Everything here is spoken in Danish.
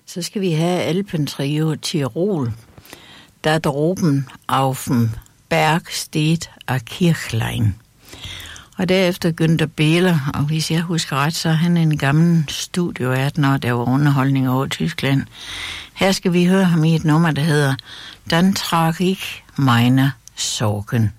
Så skal vi have Alpentrio Tirol. Der droben auf dem Berg steht a Kirchlein. Og derefter Günther Behler, og hvis jeg husker ret, så er han en gammel studiovært, når der var underholdning over Tyskland. Her skal vi høre ham i et nummer, der hedder Dan trage ich meine Sorgen.